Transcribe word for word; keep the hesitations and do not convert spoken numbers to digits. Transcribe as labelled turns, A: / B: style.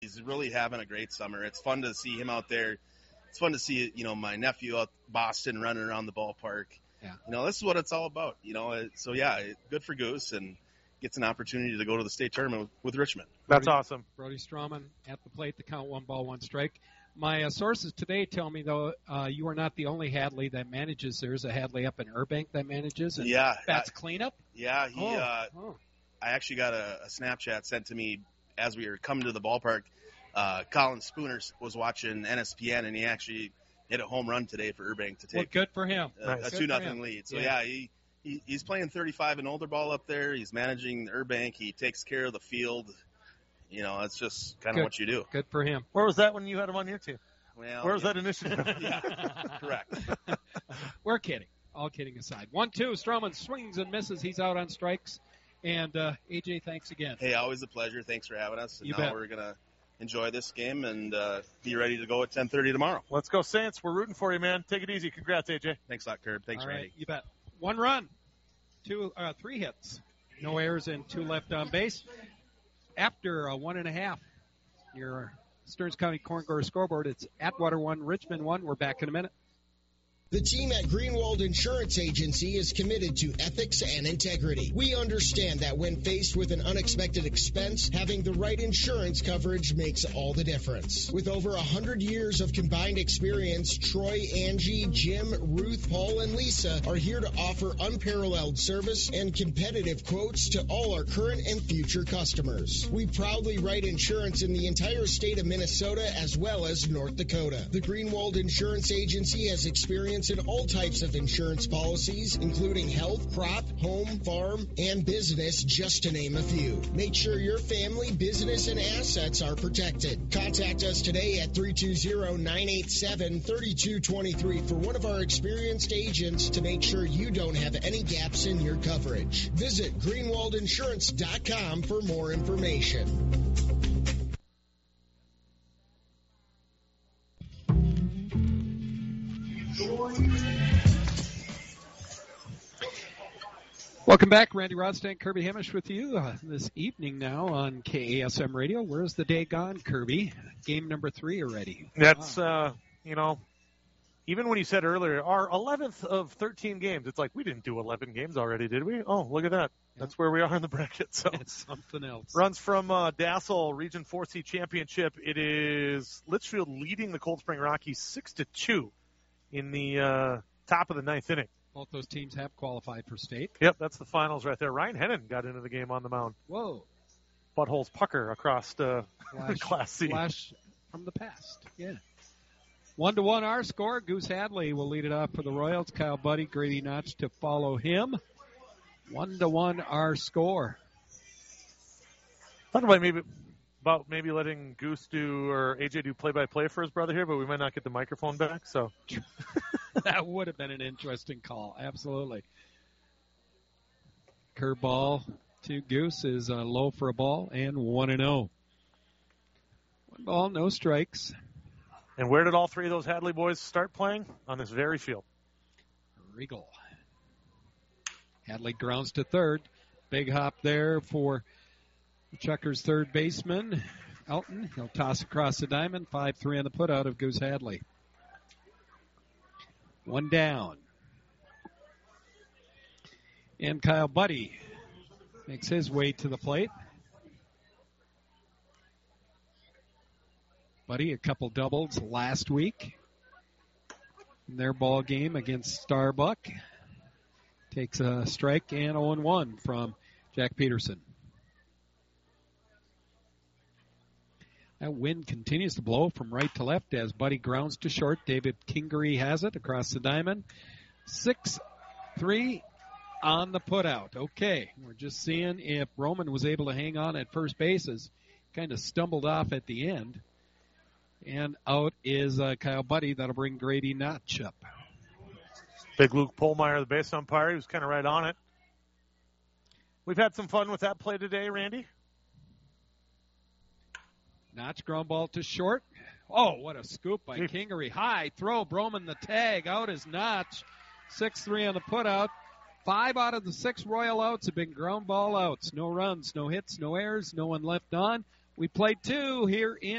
A: He's really having a great summer. It's fun to see him out there. It's fun to see, you know, my nephew out Boston running around the ballpark.
B: Yeah.
A: You know, this is what it's all about, you know. So, yeah, good for Goose, and gets an opportunity to go to the state tournament with, with Richmond.
C: That's
B: Brody,
C: awesome.
B: Brody Strawman at the plate to count one ball, one strike. My uh, sources today tell me, though, uh, you are not the only Hadley that manages. There's a Hadley up in Burbank that manages. And
A: yeah.
B: That's I, cleanup?
A: Yeah. He.
B: Oh,
A: uh,
B: oh.
A: I actually got a, a Snapchat sent to me as we were coming to the ballpark. Uh, Colin Spooner was watching N S P N, and he actually hit a home run today for Burbank to take
B: well, good for him.
A: a,
B: nice.
A: a two nothing lead. So, yeah, yeah he, he he's playing thirty-five and older ball up there. He's managing Burbank. He takes care of the field. You know, it's just kind of what you do.
B: Good for him.
C: Where was that when you had him on your team?
A: Well,
C: Where was
A: yeah.
C: that initiative?
A: yeah, correct.
B: We're kidding. All kidding aside. one two, Strawman swings and misses. He's out on strikes. And, uh, A J, thanks again.
A: Hey, always a pleasure. Thanks for having us. And
B: you
A: now
B: bet.
A: we're going to enjoy this game and uh, be ready to go at ten thirty tomorrow.
C: Let's go, Saints. We're rooting for you, man. Take it easy. Congrats, A J.
A: Thanks a lot, Curb. Thanks,
B: All right,
A: Randy.
B: You bet. One run, two, uh, three hits, no errors, and two left on base. After a one and a half, your Stearns County Corn Grower scoreboard, it's Atwater one, Richmond one. We're back in a minute.
D: The team at Greenwald Insurance Agency is committed to ethics and integrity. We understand that when faced with an unexpected expense, having the right insurance coverage makes all the difference. With over one hundred years of combined experience, Troy, Angie, Jim, Ruth, Paul, and Lisa are here to offer unparalleled service and competitive quotes to all our current and future customers. We proudly write insurance in the entire state of Minnesota as well as North Dakota. The Greenwald Insurance Agency has experience in all types of insurance policies, including health, crop, home, farm, and business, just to name a few. Make sure your family, business, and assets are protected. Contact us today at three two zero, nine eight seven, three two two three for one of our experienced agents to make sure you don't have any gaps in your coverage. Visit greenwald insurance dot com for more information.
B: Welcome back. Randy Rodstein, Kirby Hamish with you uh, this evening now on K A S M Radio. Where's the day gone, Kirby? Game number three already.
C: That's,
B: wow.
C: uh, you know, even when you said earlier, our eleventh of thirteen games, it's like we didn't do eleven games already, did we? Oh, look at that. Yeah. That's where we are in the bracket. So
B: it's something else.
C: Runs from uh, Dassel Region four C Championship. It is Litchfield leading the Cold Spring Rockies six to two in the uh, top of the ninth inning.
B: Both those teams have qualified for state.
C: Yep, that's the finals right there. Ryan Hennon got into the game on the mound.
B: Whoa.
C: Buttholes pucker across uh,
B: flash,
C: Class C.
B: Flash from the past, yeah. One to one our score. Goose Hadley will lead it off for the Royals. Kyle Buddy, Grady Notch to follow him. One to one our score.
C: Thought about maybe about maybe letting Goose do or A J do play-by-play for his brother here, but we might not get the microphone back, so...
B: That would have been an interesting call. Absolutely. Curveball to Goose is uh, low for a ball and one and oh. One ball, no strikes.
C: And where did all three of those Hadley boys start playing? On this very field.
B: Regal. Hadley grounds to third. Big hop there for Chucker's third baseman, Elton. He'll toss across the diamond. five three on the putout of Goose Hadley. One down. And Kyle Buddy makes his way to the plate. Buddy, a couple doubles last week in their ball game against Starbuck. Takes a strike and oh and one from Jack Peterson. That wind continues to blow from right to left as Buddy grounds to short. David Kingery has it across the diamond. six three on the putout. Okay, we're just seeing if Roman was able to hang on at first base as kind of stumbled off at the end. And out is uh, Kyle Buddy. That'll bring Grady Notch up.
C: Big Luke Polmeyer, the base umpire, he was kind of right on it. We've had some fun with that play today, Randy.
B: Notch ground ball to short. Oh, what a scoop by Kingery. High throw. Broman the tag. Out is Notch. six three on the putout. Five out of the six Royal outs have been ground ball outs. No runs, no hits, no errors, no one left on. We played two here in